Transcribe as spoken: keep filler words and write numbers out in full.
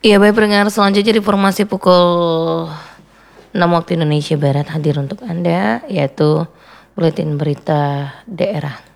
Iya, baik pendengar, selanjutnya informasi pukul enam waktu Indonesia Barat hadir untuk Anda, yaitu Buletin Berita Daerah.